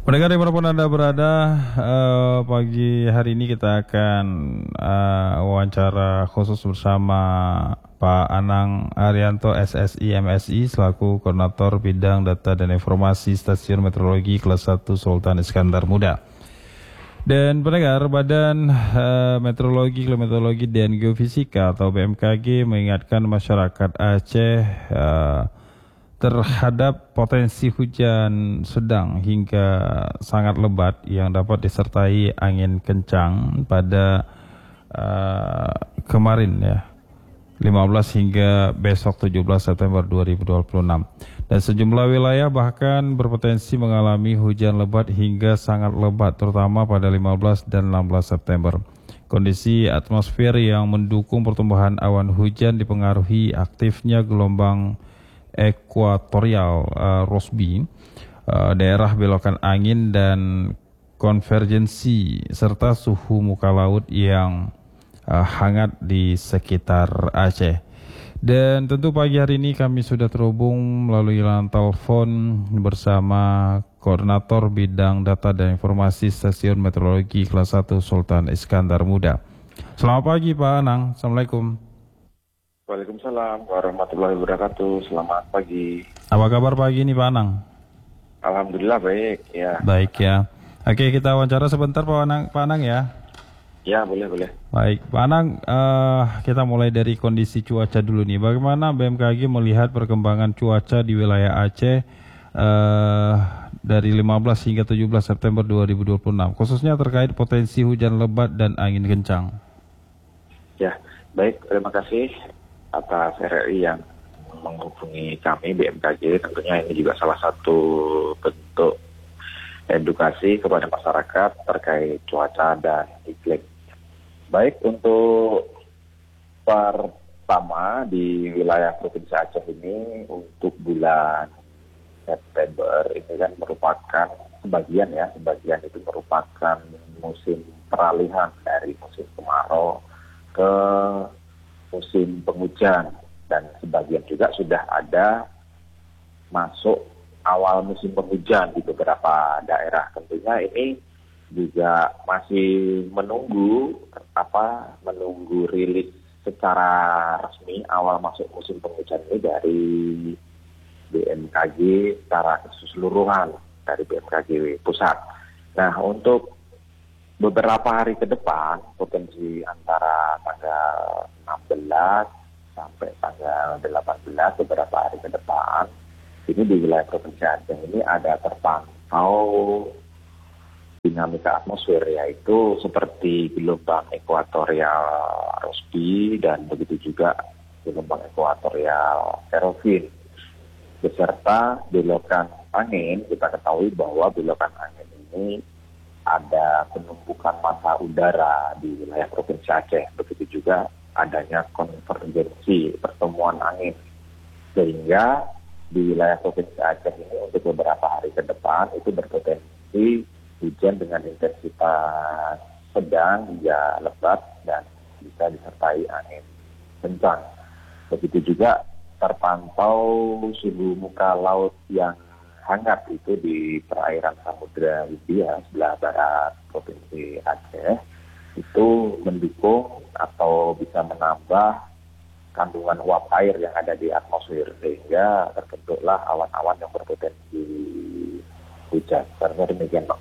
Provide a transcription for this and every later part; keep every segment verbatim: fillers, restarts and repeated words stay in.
Pendengar dimanapun Anda berada, uh, pagi hari ini kita akan uh, wawancara khusus bersama Pak Anang Arianto S S I M S I selaku Koordinator Bidang Data dan Informasi Stasiun Meteorologi Kelas satu Sultan Iskandar Muda. Dan pendengar, Badan uh, Meteorologi, Klimatologi dan Geofisika atau B M K G mengingatkan masyarakat Aceh uh, terhadap potensi hujan sedang hingga sangat lebat yang dapat disertai angin kencang pada uh, kemarin ya, lima belas hingga besok tujuh belas September dua ribu dua puluh enam. Dan sejumlah wilayah bahkan berpotensi mengalami hujan lebat hingga sangat lebat, terutama pada lima belas dan enam belas September. Kondisi atmosfer yang mendukung pertumbuhan awan hujan dipengaruhi aktifnya gelombang ekuatorial uh, Rossby, uh, daerah belokan angin dan konvergensi serta suhu muka laut yang uh, hangat di sekitar Aceh. Dan tentu pagi hari ini kami sudah terhubung melalui line telepon bersama Koordinator Bidang Data dan Informasi Stasiun Meteorologi Kelas satu Sultan Iskandar Muda. Selamat pagi Pak Anang, Assalamualaikum. Waalaikumsalam warahmatullahi wabarakatuh. Selamat pagi. Apa kabar pagi ini Pak Anang? Alhamdulillah baik ya. Baik ya. Oke, kita wawancara sebentar Pak Anang, Pak Anang ya. Ya boleh boleh. Baik Pak Anang, uh, kita mulai dari kondisi cuaca dulu nih. Bagaimana B M K G melihat perkembangan cuaca di wilayah Aceh uh, dari lima belas hingga tujuh belas September dua ribu dua puluh enam, khususnya terkait potensi hujan lebat dan angin kencang? Ya baik, terima kasih atas R R I yang menghubungi kami B M K G. Tentunya ini juga salah satu bentuk edukasi kepada masyarakat terkait cuaca dan iklim. Baik, untuk pertama di wilayah Provinsi Aceh ini untuk bulan September ini kan merupakan sebagian ya, sebagian itu merupakan musim peralihan dari musim kemarau ke musim penghujan, dan sebagian juga sudah ada masuk awal musim penghujan di beberapa daerah. Tentunya ini juga masih menunggu apa menunggu rilis secara resmi awal masuk musim penghujan ini dari B M K G secara keseluruhan, dari B M K G pusat. Nah, untuk beberapa hari ke depan, potensi antara tanggal enam belas sampai tanggal delapan belas, beberapa hari ke depan, ini di wilayah Provinsi Aceh ini ada terpantau dinamika atmosfer, yaitu seperti gelombang ekuatorial Rossby dan begitu juga gelombang ekuatorial Erovin. Beserta belokan angin, kita ketahui bahwa belokan angin ini ada penumpukan massa udara di wilayah Provinsi Aceh, begitu juga adanya konvergensi pertemuan angin, sehingga di wilayah Provinsi Aceh ini untuk beberapa hari ke depan itu berpotensi hujan dengan intensitas sedang hingga lebat dan bisa disertai angin kencang. Begitu juga terpantau suhu muka laut yang hangat itu di perairan Samudra Hindia sebelah barat Provinsi Aceh, itu mendukung atau bisa menambah kandungan uap air yang ada di atmosfer, sehingga terbentuklah awan-awan yang berpotensi hujan. Karena demikian, Pak.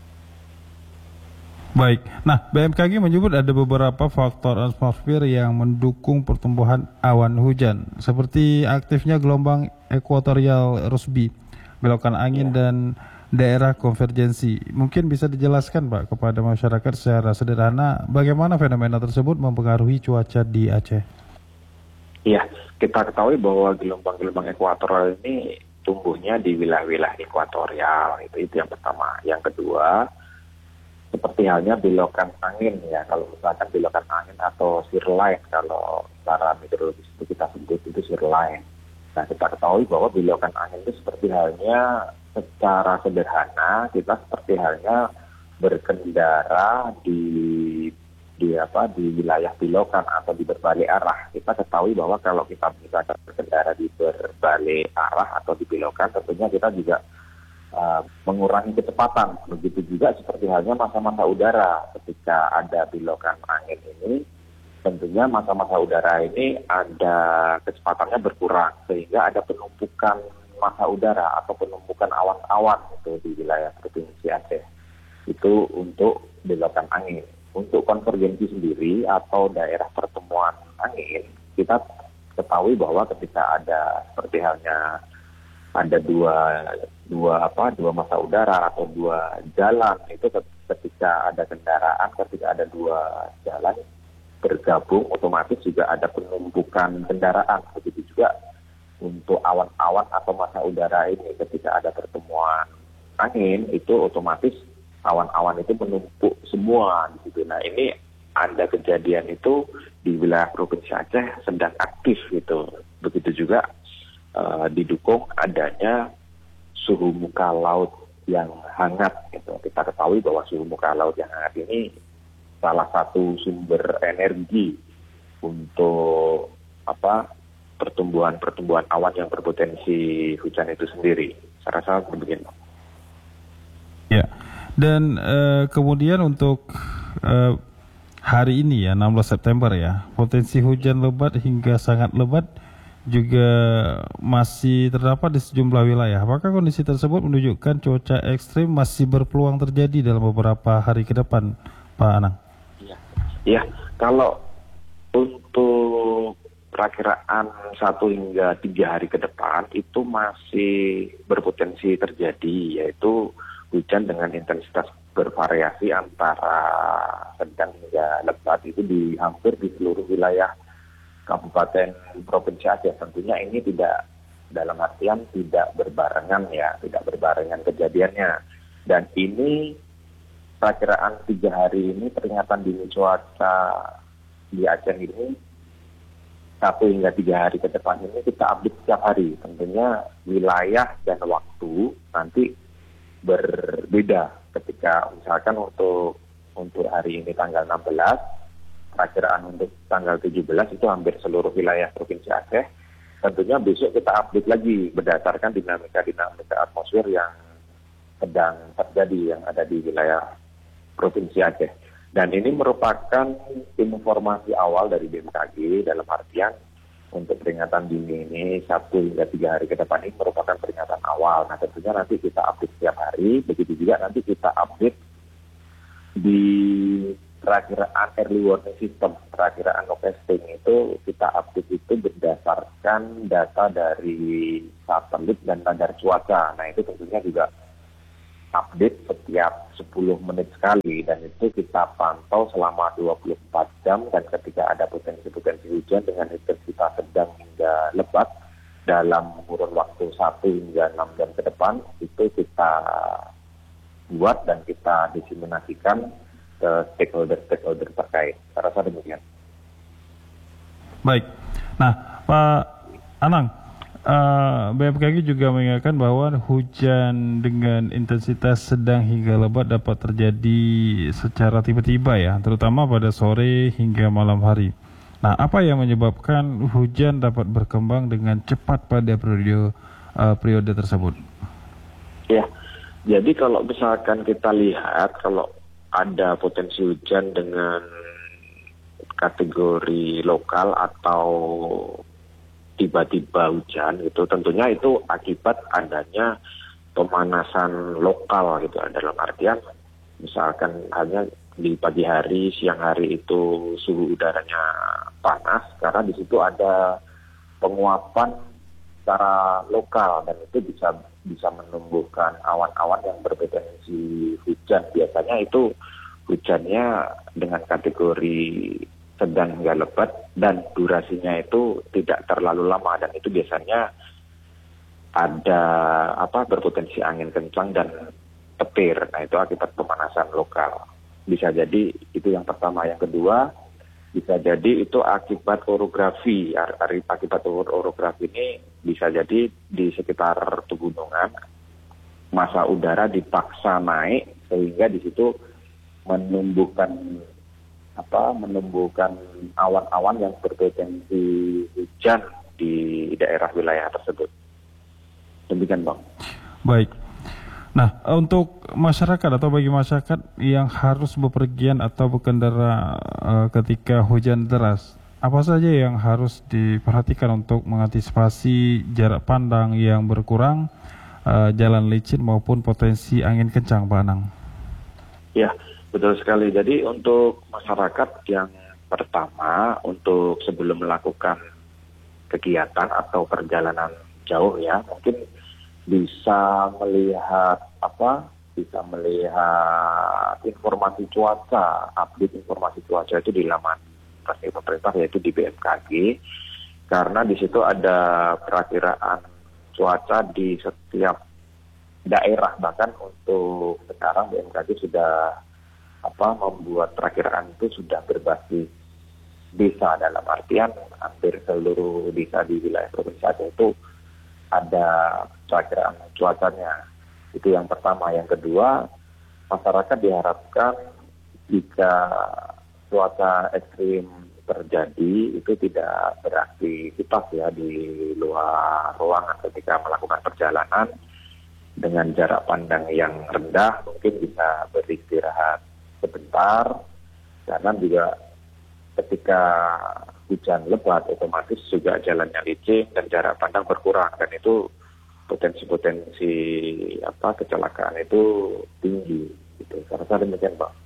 Baik, nah B M K G menyebut ada beberapa faktor atmosfer yang mendukung pertumbuhan awan hujan, seperti aktifnya gelombang ekuatorial Rossby, belokan angin, ya, dan daerah konvergensi. Mungkin bisa dijelaskan Pak kepada masyarakat secara sederhana bagaimana fenomena tersebut mempengaruhi cuaca di Aceh? Iya, kita ketahui bahwa gelombang-gelombang ekuatorial ini tumbuhnya di wilayah-wilayah ekuatorial, itu, itu yang pertama. Yang kedua, seperti halnya belokan angin ya, kalau misalkan belokan angin atau shear line, kalau secara meteorologis itu kita sebut itu shear line. Nah, kita ketahui bahwa belokan angin itu seperti halnya, secara sederhana kita seperti halnya berkendara di di apa di wilayah belokan atau di berbalik arah. Kita ketahui bahwa kalau kita misalkan berkendara di berbalik arah atau di belokan, tentunya kita juga uh, mengurangi kecepatan. Begitu juga seperti halnya masa-masa udara. Ketika ada bilokan angin ini, tentunya masa-masa udara ini ada kecepatannya berkurang, sehingga ada penumpukan massa udara atau penumpukan awan-awan itu di wilayah Provinsi Aceh. Itu untuk belokan angin. Untuk konvergensi sendiri atau daerah pertemuan angin, kita ketahui bahwa ketika ada seperti halnya ada dua dua apa dua massa udara atau dua jalan, itu ketika ada kendaraan, ketika ada dua jalan bergabung, otomatis juga ada penumpukan kendaraan. Begitu juga untuk awan-awan atau massa udara ini, ketika ada pertemuan angin, itu otomatis awan-awan itu menumpuk semua di situ. Nah, ini ada kejadian itu di wilayah Provinsi Aceh sedang aktif gitu. Begitu juga uh, didukung adanya suhu muka laut yang hangat gitu. Kita ketahui bahwa suhu muka laut yang hangat ini salah satu sumber energi untuk apa pertumbuhan-pertumbuhan awan yang berpotensi hujan itu sendiri. Saya rasa begini. Ya. Dan uh, kemudian untuk uh, hari ini ya, enam belas September ya, potensi hujan lebat hingga sangat lebat juga masih terdapat di sejumlah wilayah. Apakah kondisi tersebut menunjukkan cuaca ekstrim masih berpeluang terjadi dalam beberapa hari ke depan, Pak Anang? Ya, ya. Kalau untuk perakiraan satu hingga tiga hari ke depan itu masih berpotensi terjadi, yaitu hujan dengan intensitas bervariasi antara sedang hingga lebat itu di hampir di seluruh wilayah Kabupaten Provinsi Aceh. Tentunya ini tidak dalam artian tidak berbarengan ya, tidak berbarengan kejadiannya. Dan ini perakiraan tiga hari ini peringatan dini cuaca di Aceh ini satu hingga tiga hari ke depan ini kita update setiap hari. Tentunya wilayah dan waktu nanti berbeda. Ketika misalkan untuk untuk hari ini tanggal enam belas, perakiraan untuk tanggal tujuh belas itu hampir seluruh wilayah Provinsi Aceh. Tentunya besok kita update lagi berdasarkan dinamika-dinamika atmosfer yang sedang terjadi yang ada di wilayah Provinsi Aceh. Dan ini merupakan informasi awal dari B M K G dalam artian untuk peringatan dini ini satu hingga tiga hari ke depan ini merupakan peringatan awal. Nah, tentunya nanti kita update setiap hari. Begitu juga nanti kita update di perakiraan early warning system, perakiraan forecasting itu kita update itu berdasarkan data dari satelit dan radar cuaca. Nah, itu tentunya juga update setiap sepuluh menit sekali, dan itu kita pantau selama dua puluh empat jam, dan ketika ada potensi-potensi hujan dengan intensitas sedang hingga lebat dalam kurun waktu satu hingga enam jam ke depan, itu kita buat dan kita diseminasikan ke stakeholder-stakeholder terkait. Saya rasa demikian. Baik. Nah, Pak Anang, Uh, B M K G juga mengingatkan bahwa hujan dengan intensitas sedang hingga lebat dapat terjadi secara tiba-tiba ya, terutama pada sore hingga malam hari. Nah, apa yang menyebabkan hujan dapat berkembang dengan cepat pada periode uh, periode tersebut? Ya, jadi kalau misalkan kita lihat kalau ada potensi hujan dengan kategori lokal atau tiba-tiba hujan gitu, tentunya itu akibat adanya pemanasan lokal gitu, dalam artian misalkan hanya di pagi hari, siang hari itu suhu udaranya panas karena di situ ada penguapan secara lokal, dan itu bisa bisa menumbuhkan awan-awan yang berpotensi hujan. Biasanya itu hujannya dengan kategori sedang hingga lebat dan durasinya itu tidak terlalu lama, dan itu biasanya ada apa berpotensi angin kencang dan petir. Nah, itu akibat pemanasan lokal. Bisa jadi itu yang pertama. Yang kedua, bisa jadi itu akibat orografi. Akibat orografi ini bisa jadi di sekitar pegunungan massa udara dipaksa naik sehingga di situ menumbuhkan apa menumbuhkan awan-awan yang berpotensi hujan di daerah wilayah tersebut. Demikian, Bang. Baik. Nah, untuk masyarakat atau bagi masyarakat yang harus bepergian atau berkendara uh, ketika hujan deras, apa saja yang harus diperhatikan untuk mengantisipasi jarak pandang yang berkurang, uh, jalan licin maupun potensi angin kencang, Pak Anang? Ya, betul sekali. Jadi untuk masyarakat yang pertama, untuk sebelum melakukan kegiatan atau perjalanan jauh ya, mungkin bisa melihat apa? Bisa melihat informasi cuaca, update informasi cuaca itu di laman resmi pemerintah yaitu di B M K G, karena di situ ada perakiraan cuaca di setiap daerah. Bahkan untuk sekarang B M K G sudah apa membuat perakiraan itu sudah berbasis desa, dalam artian hampir seluruh desa di wilayah Provinsi Aceh itu ada perakiraan cuacanya. Itu yang pertama. Yang kedua, masyarakat diharapkan jika cuaca ekstrim terjadi itu tidak beraktivitas ya di luar ruangan ketika melakukan perjalanan, dengan jarak pandang yang rendah, mungkin bisa beristirahat sebentar, karena juga ketika hujan lebat otomatis juga jalannya licin dan jarak pandang berkurang, dan itu potensi-potensi apa kecelakaan itu tinggi. Gitu. Saya rasa demikian, Pak.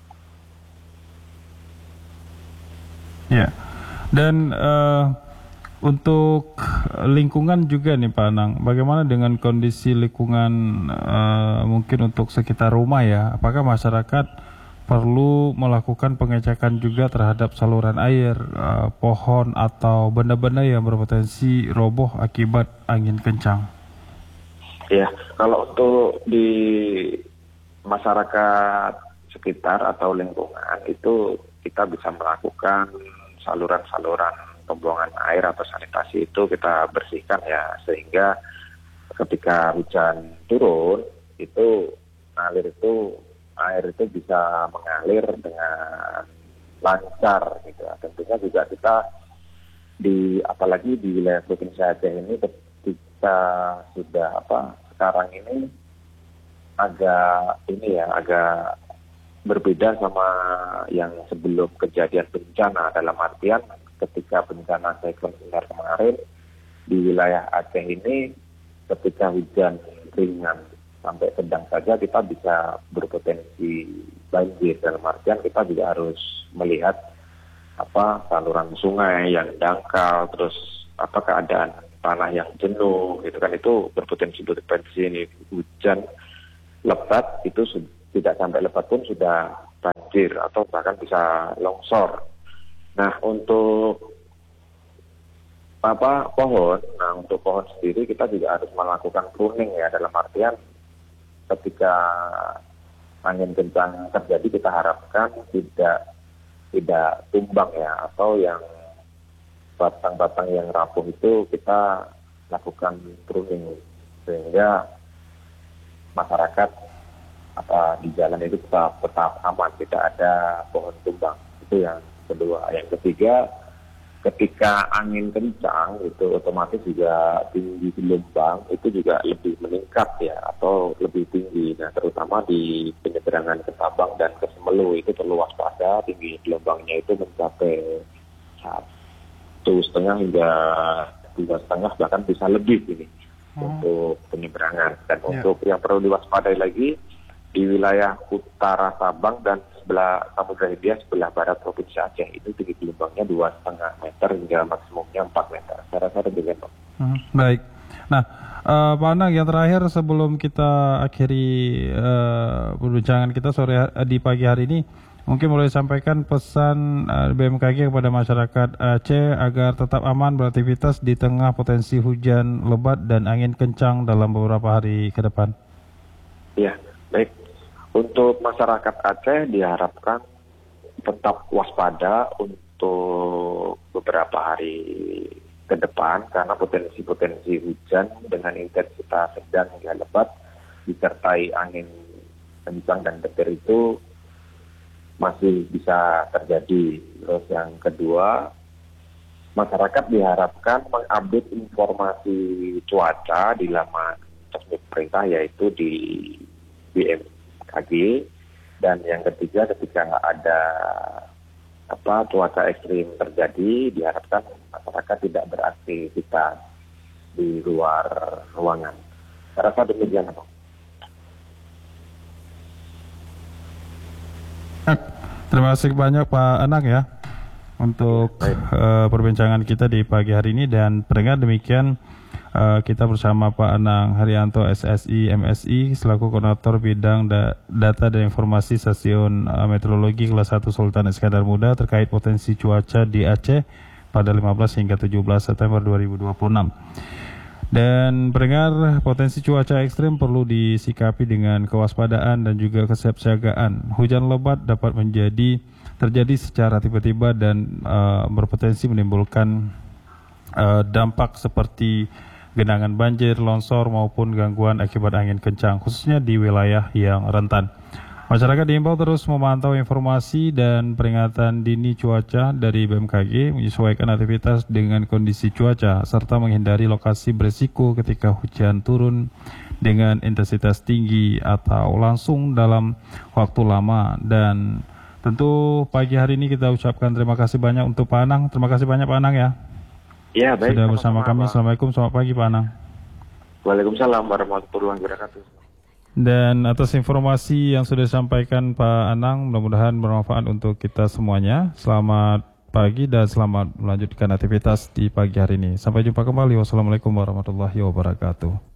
Ya, dan uh, untuk lingkungan juga nih Pak Anang, bagaimana dengan kondisi lingkungan uh, mungkin untuk sekitar rumah ya? Apakah masyarakat perlu melakukan pengecekan juga terhadap saluran air, uh, pohon atau benda-benda yang berpotensi roboh akibat angin kencang? Ya, kalau untuk di masyarakat sekitar atau lingkungan itu kita bisa melakukan saluran-saluran pembuangan air atau sanitasi itu kita bersihkan ya, sehingga ketika hujan turun itu air itu air itu bisa mengalir dengan lancar gitu. Tentunya juga kita di apalagi di wilayah Provinsi Aceh ini ketika sudah apa sekarang ini agak ini ya agak berbeda sama yang sebelum kejadian bencana, dalam artian ketika bencana siklon Sinar kemarin di wilayah Aceh ini ketika hujan ringan sampai sedang saja kita bisa berpotensi banjir, dalam artian kita juga harus melihat apa saluran sungai yang dangkal, terus apa keadaan tanah yang jenuh, itu kan itu berpotensi berpotensi ini hujan lebat itu tidak sampai lebat pun sudah banjir atau bahkan bisa longsor. Nah untuk apa pohon, nah untuk pohon sendiri kita juga harus melakukan pruning ya, dalam artian ketika angin kencang terjadi kita harapkan tidak tidak tumbang ya, atau yang batang-batang yang rapuh itu kita lakukan pruning sehingga masyarakat apa di jalan itu tetap tetap aman, tidak ada pohon tumbang. Itu yang kedua. Yang ketiga, ketika angin kencang itu otomatis juga tinggi gelombang itu juga lebih meningkat ya, atau lebih tinggi. Nah terutama di penyeberangan ke Sabang dan ke Semelu itu perlu waspada, tinggi gelombangnya itu mencapai satu setengah hingga dua setengah bahkan bisa lebih ini hmm. untuk penyeberangan. Dan ya. Untuk yang perlu diwaspadai lagi di wilayah utara Sabang dan sebelah Samudra Hindia sebelah barat Provinsi Aceh itu tinggi gelombangnya dua setengah meter hingga maksimumnya empat meter. Saya rasa demikian, Pak. Hmm, baik. Nah, uh, Pak Anang, yang terakhir sebelum kita akhiri uh, perbincangan kita sore di pagi hari ini, mungkin boleh sampaikan pesan uh, B M K G kepada masyarakat Aceh agar tetap aman beraktivitas di tengah potensi hujan lebat dan angin kencang dalam beberapa hari ke depan. Ya, baik. Untuk masyarakat Aceh diharapkan tetap waspada untuk beberapa hari ke depan karena potensi-potensi hujan dengan intensitas sedang hingga lebat disertai angin kencang dan petir itu masih bisa terjadi. Terus yang kedua, masyarakat diharapkan mengupdate informasi cuaca di laman resmi pemerintah yaitu di B M K G. Dan yang ketiga, ketika ada apa cuaca ekstrim terjadi, diharapkan masyarakat tidak beraktivitas di luar ruangan. Saya rasa demikian, Pak. Terima kasih banyak Pak Anang ya untuk uh, perbincangan kita di pagi hari ini, dan pendengar demikian uh, kita bersama Pak Anang Haryanto S S I M S I selaku Koordinator Bidang da Data dan Informasi Stasiun uh, Meteorologi kelas satu Sultan Iskandar Muda terkait potensi cuaca di Aceh pada lima belas hingga tujuh belas September dua ribu dua puluh enam. Dan pendengar, potensi cuaca ekstrim perlu disikapi dengan kewaspadaan dan juga kesiapsiagaan. Hujan lebat dapat menjadi terjadi secara tiba-tiba dan uh, berpotensi menimbulkan uh, dampak seperti genangan banjir, longsor maupun gangguan akibat angin kencang, khususnya di wilayah yang rentan. Masyarakat diimbau terus memantau informasi dan peringatan dini cuaca dari B M K G, menyesuaikan aktivitas dengan kondisi cuaca, serta menghindari lokasi berisiko ketika hujan turun dengan intensitas tinggi atau langsung dalam waktu lama. Dan tentu pagi hari ini kita ucapkan terima kasih banyak untuk Pak Anang. Terima kasih banyak Pak Anang ya. Ya, baik. Sudah bersama kami. Assalamualaikum, selamat pagi Pak Anang. Waalaikumsalam warahmatullahi wabarakatuh. Dan atas informasi yang sudah disampaikan Pak Anang, mudah-mudahan bermanfaat untuk kita semuanya. Selamat pagi dan selamat melanjutkan aktivitas di pagi hari ini. Sampai jumpa kembali. Wassalamualaikum warahmatullahi wabarakatuh.